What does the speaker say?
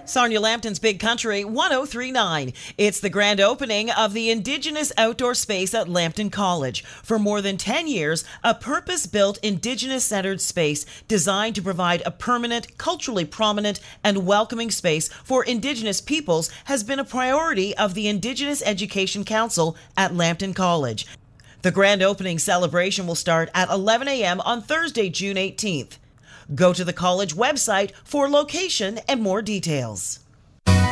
Sarnia Lambton's Big Country 1039. It's the grand opening of the Indigenous Outdoor Space at Lambton College. For more than 10 years, a purpose-built Indigenous-centered space designed to provide a permanent, culturally prominent, and welcoming space for Indigenous peoples has been a priority of the Indigenous Education Council at Lambton College. The grand opening celebration will start at 11 a.m. on Thursday, June 18th. Go to the college website for location and more details.